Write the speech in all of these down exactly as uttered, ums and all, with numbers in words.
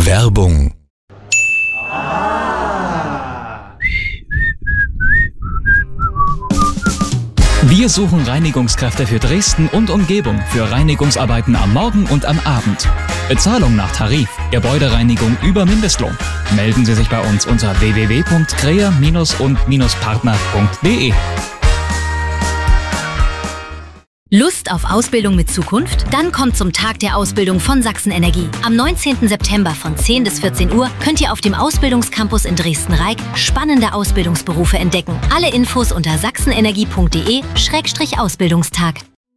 Werbung. Wir suchen Reinigungskräfte für Dresden und Umgebung für Reinigungsarbeiten am Morgen und am Abend. Bezahlung nach Tarif, Gebäudereinigung über Mindestlohn. Melden Sie sich bei uns unter w w w punkt krea und partner punkt de. Lust auf Ausbildung mit Zukunft? Dann kommt zum Tag der Ausbildung von Sachsen Energie. Am neunzehnten September von zehn bis vierzehn Uhr könnt ihr auf dem Ausbildungscampus in Dresden-Reik spannende Ausbildungsberufe entdecken. Alle Infos unter sachsenenergie punkt de Schrägstrich Ausbildungstag.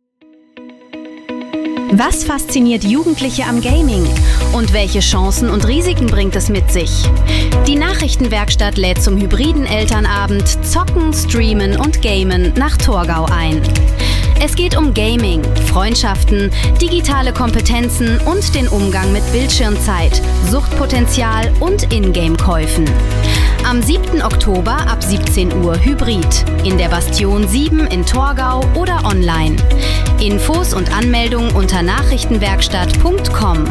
Was fasziniert Jugendliche am Gaming? Und welche Chancen und Risiken bringt es mit sich? Die Nachrichtenwerkstatt lädt zum hybriden Elternabend Zocken, Streamen und Gamen nach Torgau ein. Es geht um Gaming, Freundschaften, digitale Kompetenzen und den Umgang mit Bildschirmzeit, Suchtpotenzial und Ingame-Käufen. Am siebten Oktober ab siebzehn Uhr Hybrid in der Bastion sieben in Torgau oder online. Infos und Anmeldung unter nachrichtenwerkstatt punkt com.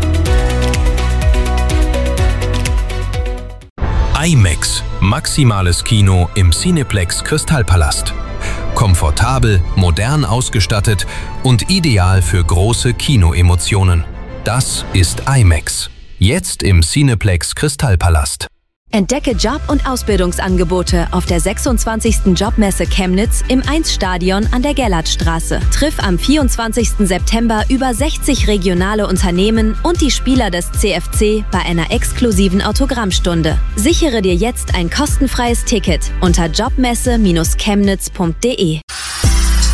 IMAX, maximales Kino im Cineplex Kristallpalast. Komfortabel, modern ausgestattet und ideal für große Kinoemotionen. Das ist IMAX. Jetzt im Cineplex Kristallpalast. Entdecke Job- und Ausbildungsangebote auf der sechsundzwanzigsten Jobmesse Chemnitz im eins Stadion an der Gerlandstraße. Triff am vierundzwanzigsten September über sechzig regionale Unternehmen und die Spieler des C F C bei einer exklusiven Autogrammstunde. Sichere dir jetzt ein kostenfreies Ticket unter jobmesse Bindestrich chemnitz punkt de.